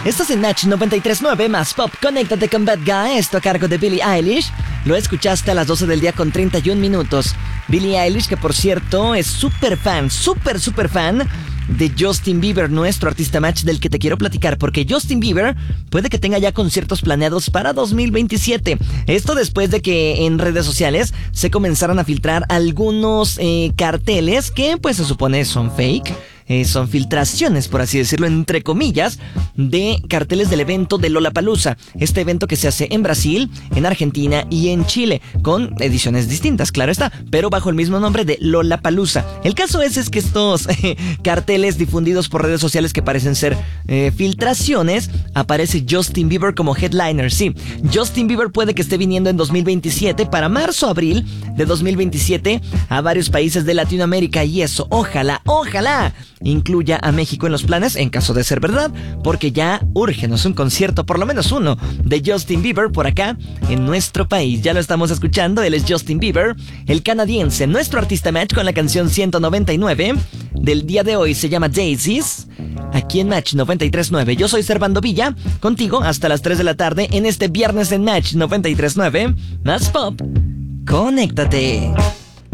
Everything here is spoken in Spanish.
Estás en Match 93.9 más Pop. Conéctate con Bad Guy, esto a cargo de Billie Eilish. Lo escuchaste a las 12 del día con 31 minutos. Billie Eilish, que por cierto es súper fan de Justin Bieber, nuestro artista Match del que te quiero platicar, porque Justin Bieber puede que tenga ya conciertos planeados para 2027. Esto después de que en redes sociales se comenzaran a filtrar algunos carteles que pues se supone son fake. Son filtraciones, por así decirlo, entre comillas, de carteles del evento de Lollapalooza. Este evento que se hace en Brasil, en Argentina y en Chile, con ediciones distintas, claro está, pero bajo el mismo nombre de Lollapalooza. El caso es que estos carteles difundidos por redes sociales que parecen ser filtraciones, aparece Justin Bieber como headliner. Sí, Justin Bieber puede que esté viniendo en 2027, para marzo o abril de 2027, a varios países de Latinoamérica, y eso, ojalá incluya a México en los planes, en caso de ser verdad, porque ya úrgenos un concierto, por lo menos uno, de Justin Bieber por acá en nuestro país. Ya lo estamos escuchando, él es Justin Bieber, el canadiense, nuestro artista Match, con la canción 199 del día de hoy. Se llama Daisies, aquí en Match 93.9. Yo soy Servando Villa, contigo hasta las 3 de la tarde en este viernes en Match 93.9 más Pop. Conéctate.